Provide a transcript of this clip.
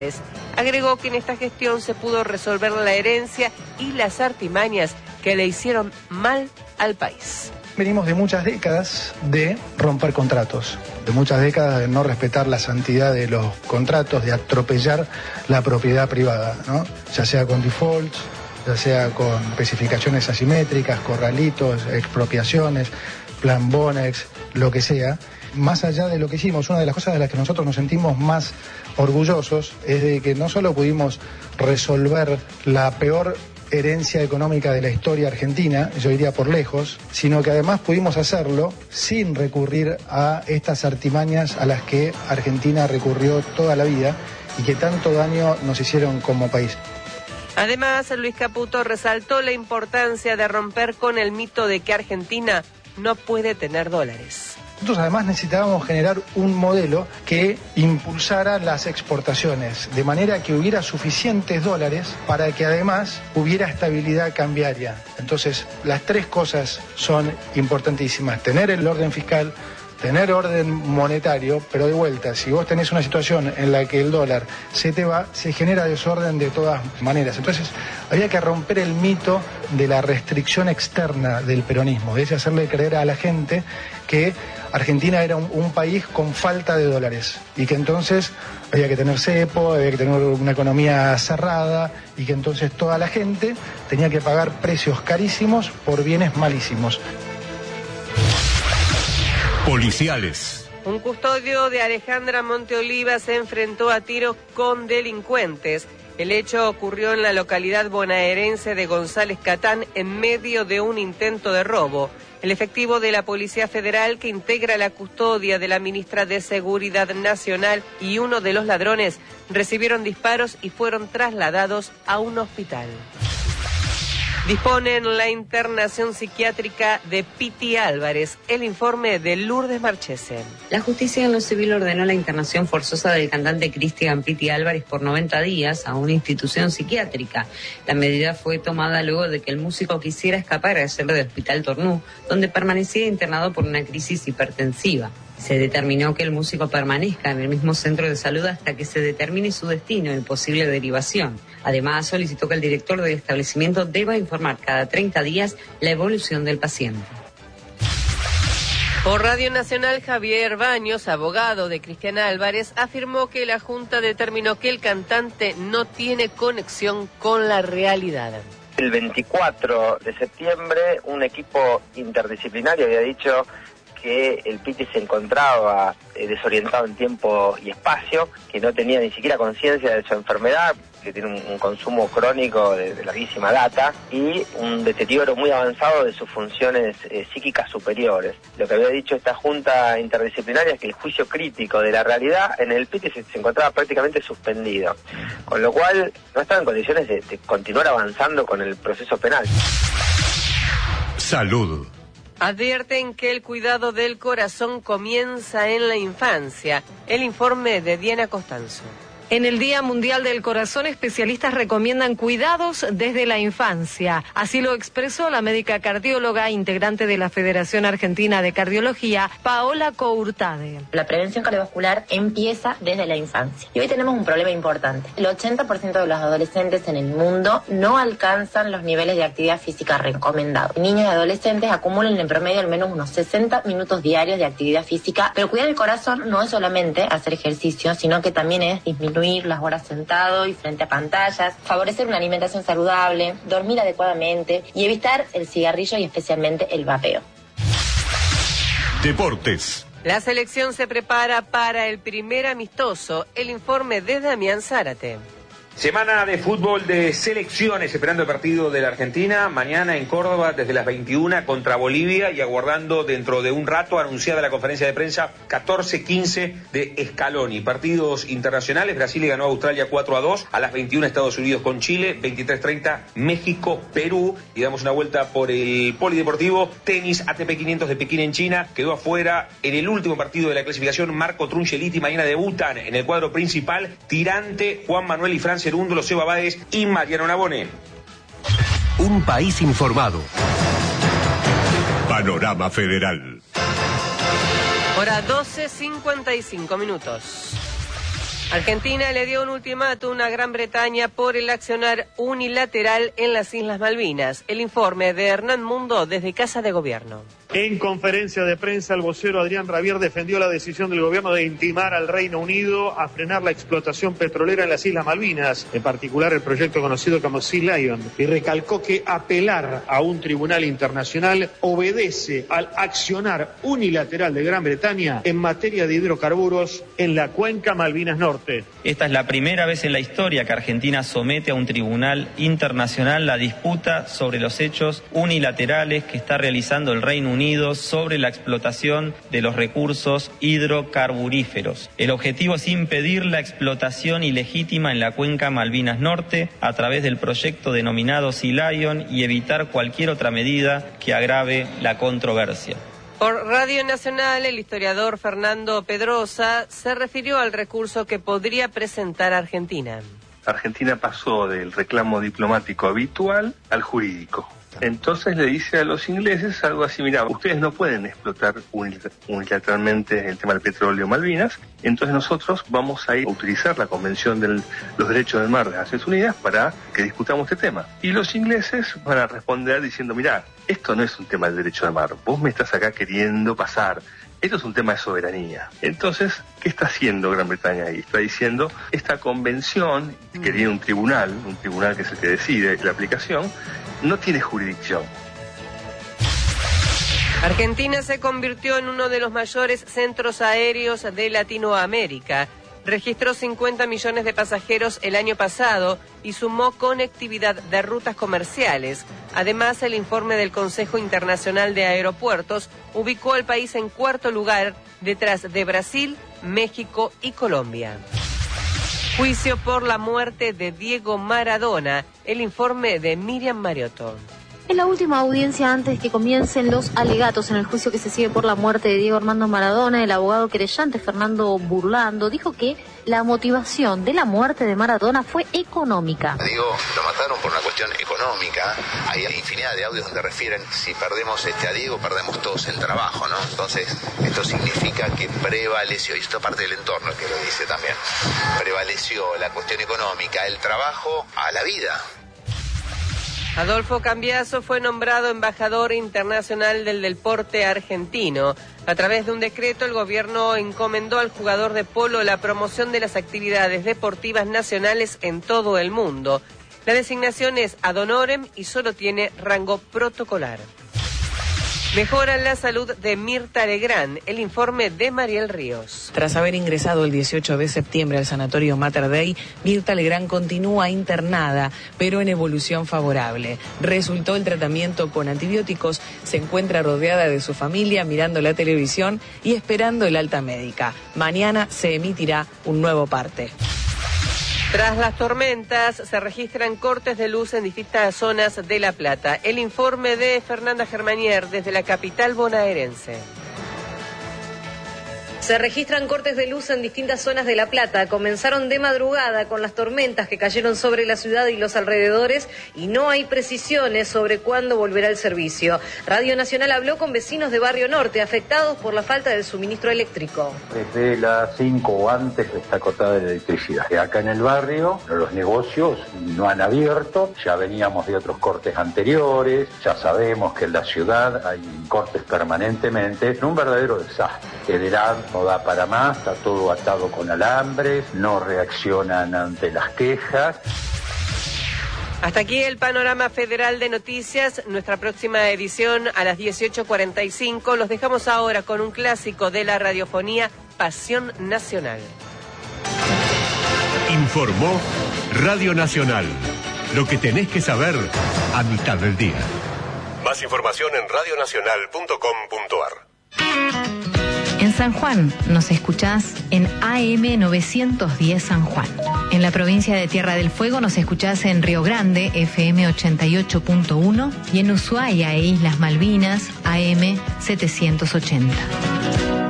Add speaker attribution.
Speaker 1: Agregó que en esta gestión se pudo resolver la herencia y las artimañas que le hicieron mal al país.
Speaker 2: Venimos de muchas décadas de romper contratos, de muchas décadas de no respetar la santidad de los contratos, de atropellar la propiedad privada, ¿no? Ya sea con defaults, ya sea con especificaciones asimétricas, corralitos, expropiaciones, plan Bonex, lo que sea. Más allá de lo que hicimos, una de las cosas de las que nosotros nos sentimos más orgullosos es de que no solo pudimos resolver la peor herencia económica de la historia argentina, yo diría por lejos, sino que además pudimos hacerlo sin recurrir a estas artimañas a las que Argentina recurrió toda la vida y que tanto daño nos hicieron como país.
Speaker 1: Además, Luis Caputo resaltó la importancia de romper con el mito de que Argentina no puede tener dólares.
Speaker 2: Nosotros además necesitábamos generar un modelo que impulsara las exportaciones, de manera que hubiera suficientes dólares para que además hubiera estabilidad cambiaria. Entonces, las tres cosas son importantísimas: tener el orden fiscal, tener orden monetario, pero de vuelta, si vos tenés una situación en la que el dólar se te va, se genera desorden de todas maneras. Entonces, había que romper el mito de la restricción externa del peronismo, de ese hacerle creer a la gente que Argentina era un país con falta de dólares y que entonces había que tener cepo, había que tener una economía cerrada y que entonces toda la gente tenía que pagar precios carísimos por bienes malísimos.
Speaker 3: Policiales.
Speaker 1: Un custodio de Alejandra Monteoliva se enfrentó a tiros con delincuentes. El hecho ocurrió en la localidad bonaerense de González Catán en medio de un intento de robo. El efectivo de la Policía Federal, que integra la custodia de la ministra de Seguridad Nacional, y uno de los ladrones recibieron disparos y fueron trasladados a un hospital. Disponen la internación psiquiátrica de Piti Álvarez. El informe de Lourdes Marchese.
Speaker 4: La justicia en lo civil ordenó la internación forzosa del cantante Cristian Piti Álvarez por 90 días a una institución psiquiátrica. La medida fue tomada luego de que el músico quisiera escapar a hacerlo del Hospital Tornú, donde permanecía internado por una crisis hipertensiva. Se determinó que el músico permanezca en el mismo centro de salud hasta que se determine su destino y posible derivación. Además, solicitó que el director del establecimiento deba informar cada 30 días la evolución del paciente.
Speaker 1: Por Radio Nacional, Javier Baños, abogado de Cristian Álvarez, afirmó que la Junta determinó que el cantante no tiene conexión con la realidad.
Speaker 5: El 24 de septiembre, un equipo interdisciplinario había dicho que el Piti se encontraba desorientado en tiempo y espacio, que no tenía ni siquiera conciencia de su enfermedad, que tiene un consumo crónico de larguísima data y un deterioro muy avanzado de sus funciones psíquicas superiores. Lo que había dicho esta junta interdisciplinaria es que el juicio crítico de la realidad en el Piti se encontraba prácticamente suspendido, con lo cual no estaba en condiciones de continuar avanzando con el proceso penal.
Speaker 3: Salud.
Speaker 1: Advierten que el cuidado del corazón comienza en la infancia. El informe de Diana Costanzo.
Speaker 6: En el Día Mundial del Corazón, especialistas recomiendan cuidados desde la infancia. Así lo expresó la médica cardióloga, integrante de la Federación Argentina de Cardiología, Paola Courtade.
Speaker 7: La prevención cardiovascular empieza desde la infancia. Y hoy tenemos un problema importante. El 80% de los adolescentes en el mundo no alcanzan los niveles de actividad física recomendados. Niños y adolescentes acumulan en promedio al menos unos 60 minutos diarios de actividad física, pero cuidar el corazón no es solamente hacer ejercicio, sino que también es disminuir las horas sentado y frente a pantallas, favorecer una alimentación saludable, dormir adecuadamente y evitar el cigarrillo y especialmente el vapeo.
Speaker 3: Deportes.
Speaker 1: La selección se prepara para el primer amistoso. El informe de Damián Zárate.
Speaker 8: Semana de fútbol de selecciones, esperando el partido de la Argentina, mañana en Córdoba desde las 21 contra Bolivia y aguardando dentro de un rato anunciada la conferencia de prensa 14-15 de Scaloni. Partidos internacionales, Brasil ganó a Australia 4-2, a las 21 Estados Unidos con Chile, 23:30 México, Perú, y damos una vuelta por el polideportivo, tenis ATP 500 de Pekín en China, quedó afuera en el último partido de la clasificación Marco Trungeliti, mañana debutan en el cuadro principal Tirante, Juan Manuel y Fran Cerúndolo, Seba Báez y Mariano Navone.
Speaker 3: Un país informado. Panorama Federal.
Speaker 1: Hora 12:55 minutos. Argentina le dio un ultimátum a Gran Bretaña por el accionar unilateral en las Islas Malvinas. El informe de Hernán Mundo desde Casa de Gobierno.
Speaker 9: En conferencia de prensa, el vocero Adrián Rabier defendió la decisión del gobierno de intimar al Reino Unido a frenar la explotación petrolera en las Islas Malvinas, en particular el proyecto conocido como Sea Lion, y recalcó que apelar a un tribunal internacional obedece al accionar unilateral de Gran Bretaña en materia de hidrocarburos en la cuenca Malvinas Norte.
Speaker 10: Esta es la primera vez en la historia que Argentina somete a un tribunal internacional la disputa sobre los hechos unilaterales que está realizando el Reino Unido sobre la explotación de los recursos hidrocarburíferos. El objetivo es impedir la explotación ilegítima en la cuenca Malvinas Norte a través del proyecto denominado Sea Lion y evitar cualquier otra medida que agrave la controversia.
Speaker 1: Por Radio Nacional, el historiador Fernando Pedrosa se refirió al recurso que podría presentar Argentina.
Speaker 11: Argentina pasó del reclamo diplomático habitual al jurídico. Entonces le dice a los ingleses algo así: mira, ustedes no pueden explotar unilateralmente el tema del petróleo Malvinas, entonces nosotros vamos a ir a utilizar la Convención de los Derechos del Mar de las Naciones Unidas para que discutamos este tema. Y los ingleses van a responder diciendo: mira, esto no es un tema del derecho del mar, vos me estás acá queriendo pasar. Esto es un tema de soberanía. Entonces, ¿qué está haciendo Gran Bretaña ahí? Está diciendo, esta convención, que tiene un tribunal que es el que decide la aplicación, no tiene jurisdicción.
Speaker 1: Argentina se convirtió en uno de los mayores centros aéreos de Latinoamérica. Registró 50 millones de pasajeros el año pasado y sumó conectividad de rutas comerciales. Además, el informe del Consejo Internacional de Aeropuertos ubicó al país en cuarto lugar, detrás de Brasil, México y Colombia. Juicio por la muerte de Diego Maradona. El informe de Miriam Mariotto.
Speaker 12: En la última audiencia antes que comiencen los alegatos en el juicio que se sigue por la muerte de Diego Armando Maradona, el abogado querellante Fernando Burlando dijo que la motivación de la muerte de Maradona fue económica.
Speaker 13: Diego lo mataron por una cuestión económica. Hay infinidad de audios donde refieren: si perdemos a Diego, perdemos todos el trabajo, ¿no? Entonces, esto significa que prevaleció, y esto parte del entorno que lo dice también, prevaleció la cuestión económica, el trabajo a la vida.
Speaker 1: Adolfo Cambiaso fue nombrado embajador internacional del deporte argentino. A través de un decreto, el gobierno encomendó al jugador de polo la promoción de las actividades deportivas nacionales en todo el mundo. La designación es ad honorem y solo tiene rango protocolar. Mejora la salud de Mirta Legrand. El informe de Mariel Ríos.
Speaker 14: Tras haber ingresado el 18 de septiembre al sanatorio Mater Dei, Mirta Legrand continúa internada, pero en evolución favorable. Resultó el tratamiento con antibióticos, se encuentra rodeada de su familia, mirando la televisión y esperando el alta médica. Mañana se emitirá un nuevo parte.
Speaker 1: Tras las tormentas, se registran cortes de luz en distintas zonas de La Plata. El informe de Fernanda Germanier desde la capital bonaerense.
Speaker 6: Se registran cortes de luz en distintas zonas de La Plata. Comenzaron de madrugada con las tormentas que cayeron sobre la ciudad y los alrededores y no hay precisiones sobre cuándo volverá el servicio. Radio Nacional habló con vecinos de Barrio Norte afectados por la falta del suministro eléctrico.
Speaker 15: Desde las 5 o antes está cortada la electricidad. Acá en el barrio los negocios no han abierto, ya veníamos de otros cortes anteriores, ya sabemos que en la ciudad hay cortes permanentemente, un verdadero desastre. Federal no da para más, está todo atado con alambres, no reaccionan ante las quejas.
Speaker 1: Hasta aquí el panorama federal de noticias. Nuestra próxima edición a las 18:45. Los dejamos ahora con un clásico de la radiofonía, Pasión Nacional.
Speaker 3: Informó Radio Nacional. Lo que tenés que saber a mitad del día. Más información en radionacional.com.ar.
Speaker 16: En San Juan nos escuchás en AM 910 San Juan. En la provincia de Tierra del Fuego nos escuchás en Río Grande, FM 88.1, y en Ushuaia e Islas Malvinas, AM 780.